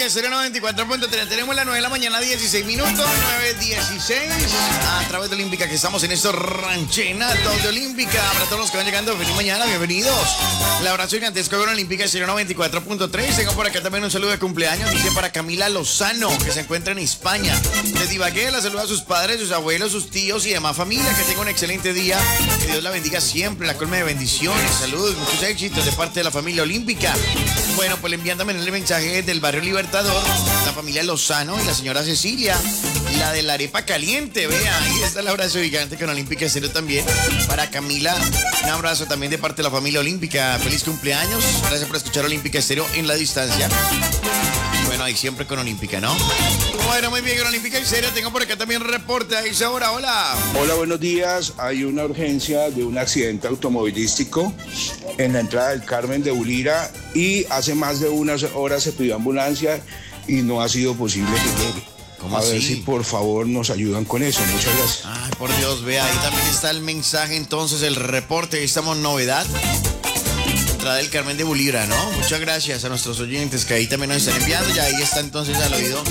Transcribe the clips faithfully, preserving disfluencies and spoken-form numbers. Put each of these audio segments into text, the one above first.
Olímpica Estéreo noventa y cuatro punto tres. Tenemos las nueve de la mañana, dieciséis minutos, nueve dieciséis. A través de Olímpica, que estamos en estos ranchenatos de Olímpica. Para todos los que van llegando, feliz mañana, bienvenidos. El abrazo gigantesco con Olímpica Estéreo noventa y cuatro punto tres. Tengo por acá también un saludo de cumpleaños. Dice para Camila Lozano, que se encuentra en España. Desde Ibagué, la saluda a sus padres, sus abuelos, sus tíos y demás familia. Que tenga un excelente día. Que Dios la bendiga siempre, la colme de bendiciones, saludos, muchos éxitos de parte de la familia Olímpica. Bueno, pues le envían también el mensaje del barrio Libertador, la familia Lozano y la señora Cecilia, la de la arepa caliente, vea, ahí está el abrazo gigante con Olímpica Estéreo también. Para Camila, un abrazo también de parte de la familia Olímpica, feliz cumpleaños, gracias por escuchar Olímpica Estéreo en la distancia. Bueno, ahí siempre con Olímpica, ¿no? Bueno, muy bien, con Olímpica Estéreo, tengo por acá también reporte, ahí se ahora, hola. Hola, buenos días, hay una urgencia de un accidente automovilístico en la entrada del Carmen de Bulira y hace más de unas horas se pidió ambulancia y no ha sido posible que llegue. ¿Cómo a así? ver si por favor nos ayudan con eso, muchas gracias. Ay, por Dios, vea, ahí también está el mensaje, entonces, el reporte, ahí estamos, novedad. Entrada del Carmen de Bulira, ¿no? Muchas gracias a nuestros oyentes que ahí también nos están enviando, ya ahí está entonces al oído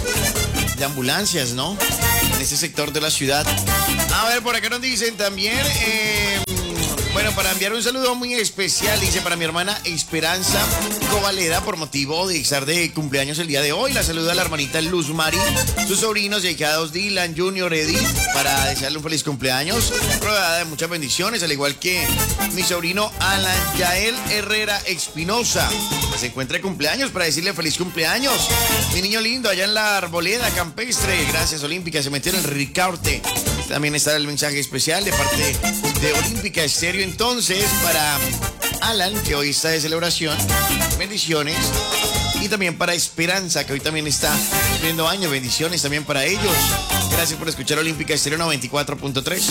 de ambulancias, ¿no? En ese sector de la ciudad. A ver, por acá nos dicen también, eh, bueno, para enviar un saludo muy especial, dice para mi hermana Esperanza Covaleda, por motivo de estar de cumpleaños el día de hoy. La saluda a la hermanita Luz Mari, sus sobrinos y ahijados Dylan, Junior, Edith, para desearle un feliz cumpleaños, rodeada de muchas bendiciones, al igual que mi sobrino Alan Yael Herrera Espinosa, que se encuentra de cumpleaños, para decirle feliz cumpleaños. Mi niño lindo, allá en la Arboleda Campestre, gracias Olímpica, se metió en el Ricaurte. También está el mensaje especial de parte de Olímpica Estéreo, entonces, para Alan, que hoy está de celebración, bendiciones. Y también para Esperanza, que hoy también está cumpliendo años, bendiciones también para ellos. Gracias por escuchar Olímpica Estéreo noventa y cuatro punto tres.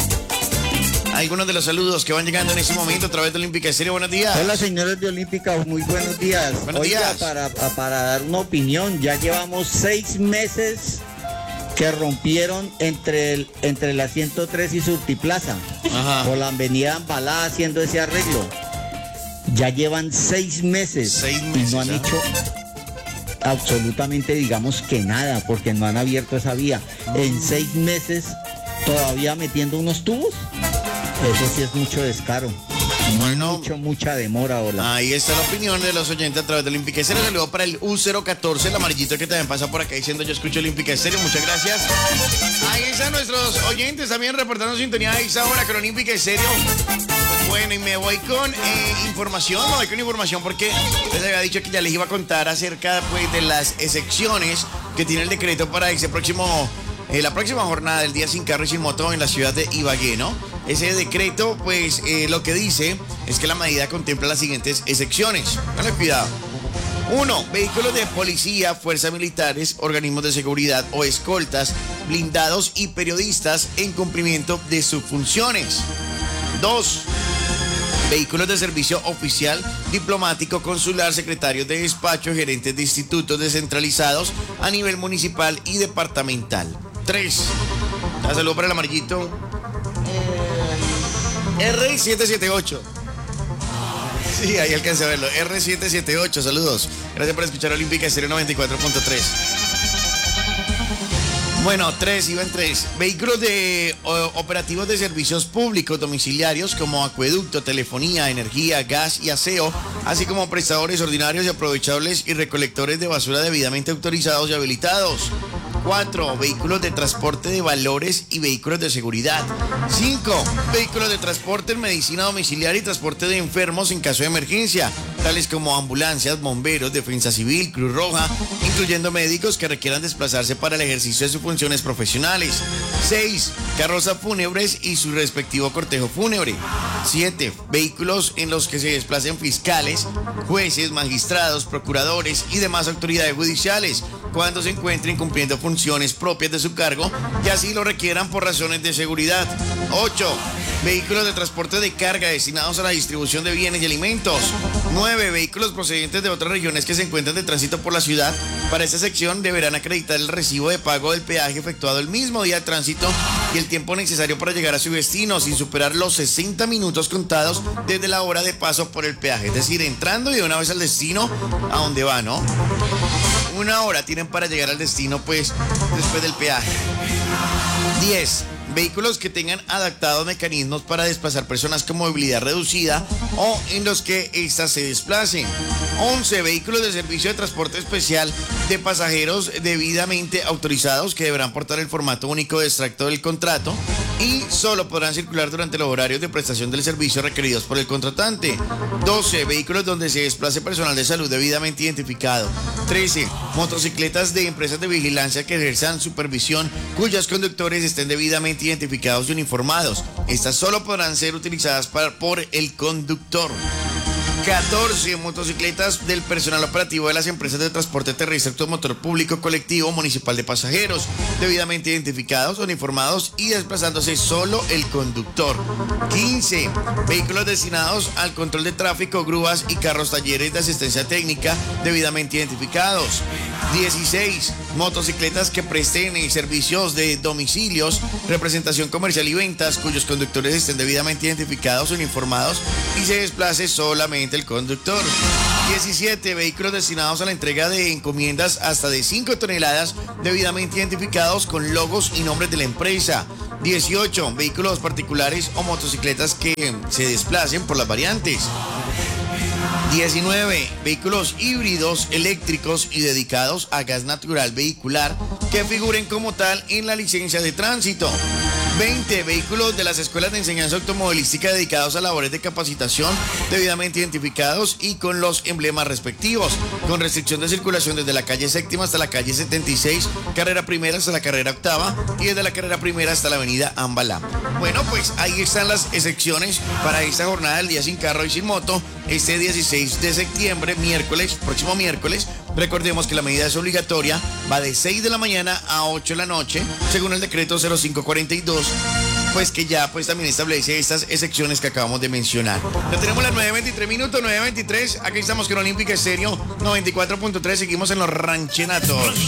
Algunos de los saludos que van llegando en este momento a través de Olímpica Estéreo. Buenos días. Hola, señores de Olímpica, muy buenos días. Buenos Oiga, días. Para, para dar una opinión, ya llevamos seis meses que rompieron entre, el, entre la ciento tres y Surtiplaza, Ajá. por la avenida Ambalá, haciendo ese arreglo. Ya llevan seis meses, Seis meses, y no han ¿ah? hecho absolutamente, digamos que nada, porque no han abierto esa vía. En seis meses, todavía metiendo unos tubos. Eso sí es mucho descaro. Bueno, Mucho, mucha demora, hola. ahí está la opinión de los oyentes a través de Olímpica Estéreo. Saludo para el U cero catorce, el amarillito que también pasa por acá diciendo yo escucho Olímpica Estéreo. Muchas gracias. Ahí están nuestros oyentes también reportando sintonía a esa hora con Olímpica Estéreo. Bueno, y me voy con eh, información, me voy con información porque les había dicho que ya les iba a contar acerca pues, de las excepciones que tiene el decreto para ese próximo, eh, la próxima jornada del Día Sin Carro y Sin Moto en la ciudad de Ibagué, ¿no? Ese decreto, pues, eh, lo que dice es que la medida contempla las siguientes excepciones. Pónganle cuidado. Uno, vehículos de policía, fuerzas militares, organismos de seguridad o escoltas, blindados y periodistas en cumplimiento de sus funciones. Dos, vehículos de servicio oficial, diplomático, consular, secretarios de despacho, gerentes de institutos descentralizados a nivel municipal y departamental. Tres, un saludo para el amarillito. R siete siete ocho. Sí, ahí alcancé a verlo. R siete siete ocho, saludos. Gracias por escuchar Olímpica Estéreo noventa y cuatro punto tres. Bueno, tres, iban tres. Vehículos de o, operativos de servicios públicos domiciliarios como acueducto, telefonía, energía, gas y aseo, así como prestadores ordinarios y aprovechables y recolectores de basura debidamente autorizados y habilitados. Cuatro, vehículos de transporte de valores y vehículos de seguridad. Cinco, vehículos de transporte en medicina domiciliaria y transporte de enfermos en caso de emergencia, tales como ambulancias, bomberos, defensa civil, Cruz Roja, incluyendo médicos que requieran desplazarse para el ejercicio de sus funciones profesionales. Seis, carrozas fúnebres y su respectivo cortejo fúnebre. Siete, vehículos en los que se desplacen fiscales, jueces, magistrados, procuradores y demás autoridades judiciales cuando se encuentren cumpliendo funciones propias de su cargo y así lo requieran por razones de seguridad. Ocho, vehículos de transporte de carga destinados a la distribución de bienes y alimentos. Nueve, vehículos procedentes de otras regiones que se encuentran de tránsito por la ciudad. Para esta sección deberán acreditar el recibo de pago del peaje efectuado el mismo día de tránsito y el tiempo necesario para llegar a su destino sin superar los sesenta minutos contados desde la hora de paso por el peaje. Es decir, entrando y de una vez al destino a donde va, ¿no? Una hora tienen para llegar al destino, pues, después del peaje. diez. Vehículos que tengan adaptados mecanismos para desplazar personas con movilidad reducida o en los que éstas se desplacen. once. Vehículos de servicio de transporte especial de pasajeros debidamente autorizados que deberán portar el formato único de extracto del contrato y solo podrán circular durante los horarios de prestación del servicio requeridos por el contratante. doce. Vehículos donde se desplace personal de salud debidamente identificado. trece. Motocicletas de empresas de vigilancia que ejerzan supervisión cuyos conductores estén debidamente identificados y uniformados. Estas solo podrán ser utilizadas para, por el conductor. catorce. Motocicletas del personal operativo de las empresas de transporte terrestre, automotor público, colectivo, municipal de pasajeros, debidamente identificados, uniformados y desplazándose solo el conductor. quince. Vehículos destinados al control de tráfico, grúas y carros talleres de asistencia técnica, debidamente identificados. dieciséis. Motocicletas que presten servicios de domicilios, representación comercial y ventas, cuyos conductores estén debidamente identificados, uniformados y se desplace solamente el conductor. diecisiete. Vehículos destinados a la entrega de encomiendas hasta de cinco toneladas, debidamente identificados con logos y nombres de la empresa. dieciocho. Vehículos particulares o motocicletas que se desplacen por las variantes. diecinueve. Vehículos híbridos, eléctricos y dedicados a gas natural vehicular que figuren como tal en la licencia de tránsito. veinte. Vehículos de las escuelas de enseñanza automovilística dedicados a labores de capacitación debidamente identificados y con los emblemas respectivos, con restricción de circulación desde la calle séptima hasta la calle setenta y seis, carrera primera hasta la carrera octava y desde la carrera primera hasta la avenida Ambalá. Bueno, pues ahí están las excepciones para esta jornada del Día Sin Carro y Sin Moto, este dieciséis de septiembre, miércoles, próximo miércoles. Recordemos que la medida es obligatoria, va de seis de la mañana a ocho de la noche, según el decreto cero cinco cuarenta y dos, pues que ya pues también establece estas excepciones que acabamos de mencionar. Ya tenemos las nueve veintitrés minutos, nueve veintitrés, aquí estamos con Olímpica Estéreo noventa y cuatro punto tres, seguimos en los ranchenatos.